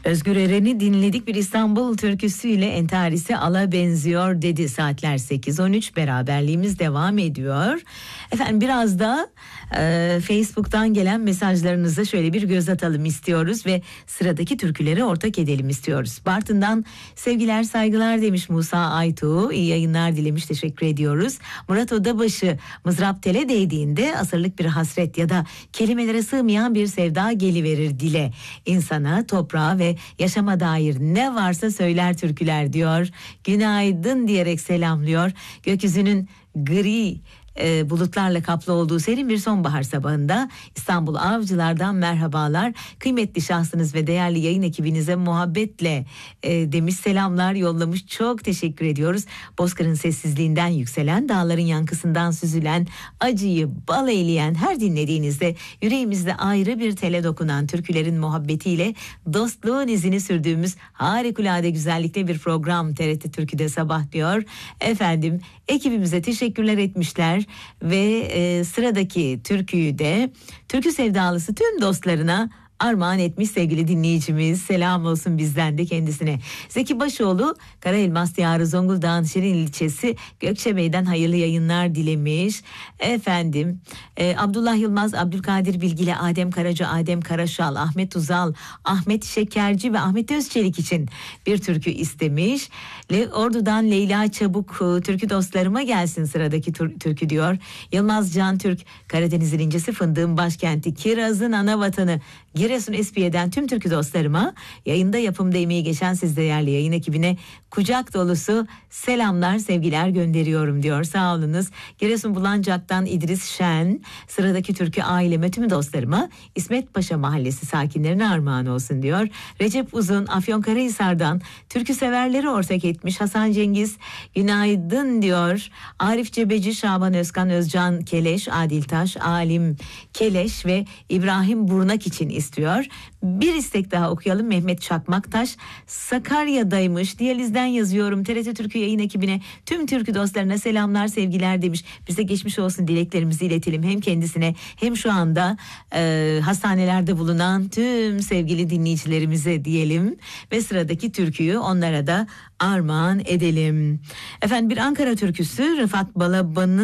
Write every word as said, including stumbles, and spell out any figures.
Özgür Eren'i dinledik, bir İstanbul türküsüyle entarisi ala benziyor dedi. Saatler sekiz on üç, beraberliğimiz devam ediyor. Efendim biraz da e, Facebook'tan gelen mesajlarınıza şöyle bir göz atalım istiyoruz ve sıradaki türküleri ortak edelim istiyoruz. Bartın'dan sevgiler saygılar demiş Musa Aytuğ, iyi yayınlar dilemiş, teşekkür ediyoruz. Murat Odabaşı, mızrap tele değdiğinde asırlık bir hasret ya da kelimelere sığmayan bir sevda geliverir dile. İnsana, toprağa ve yaşama dair ne varsa söyler türküler diyor. Günaydın diyerek selamlıyor. Gökyüzünün gri e, bulutlarla kaplı olduğu serin bir sonbahar sabahında İstanbul Avcılar'dan merhabalar. Kıymetli şahsınız ve değerli yayın ekibinize muhabbetle e, demiş, selamlar yollamış. Çok teşekkür ediyoruz. Bozkır'ın sessizliğinden yükselen, dağların yankısından süzülen, acıyı bal eyleyen, her dinlediğinizde yüreğimizde ayrı bir tele dokunan türkülerin muhabbetiyle dostluğun izini sürdüğümüz harikulade güzellikte bir program T R T Türkü'de sabah diyor. Efendim ekibimize teşekkürler etmişler ve e, sıradaki türküyü de türkü sevdalısı tüm dostlarına armağan etmiş sevgili dinleyicimiz. Selam olsun bizden de kendisine. Zeki Başoğlu, Karaelmas Diyarı Zonguldak'ın Şirin ilçesi Gökçebey'den hayırlı yayınlar dilemiş. Efendim e, Abdullah Yılmaz, Abdülkadir Bilgili, Adem Karaca, Adem Karaşal, Ahmet Uzal, Ahmet Şekerci ve Ahmet Özçelik için bir türkü istemiş. Le, Ordu'dan Leyla Çabuk, türkü dostlarıma gelsin sıradaki tür, türkü diyor. Yılmaz Can Türk, Karadeniz'in incisi fındığın başkenti, Kiraz'ın ana vatanı Giresun Espiye'den tüm türkü dostlarıma, yayında yapımda emeği geçen siz değerli yayın ekibine kucak dolusu selamlar, sevgiler gönderiyorum diyor. Sağ olunuz. Giresun Bulancak'tan İdris Şen, sıradaki türkü aileme, tüm dostlarıma, İsmet Paşa Mahallesi sakinlerine armağan olsun diyor. Recep Uzun, Afyonkarahisar'dan türkü severleri ortak etmiş. Hasan Cengiz, günaydın diyor. Arif Cebeci, Şaban Özkan, Özcan Keleş, Adil Taş, Alim Keleş ve İbrahim Burnak için istiyor. Bir istek daha okuyalım. Mehmet Çakmaktaş, Sakarya'daymış. Diyaliz'den yazıyorum. T R T Türkü yayın ekibine, tüm türkü dostlarına selamlar, sevgiler demiş. Bize geçmiş olsun dileklerimizi iletelim. Hem kendisine hem şu anda e, hastanelerde bulunan tüm sevgili dinleyicilerimize diyelim. Ve sıradaki türküyü onlara da armağan edelim. Efendim bir Ankara türküsü, Rıfat Balaban'ın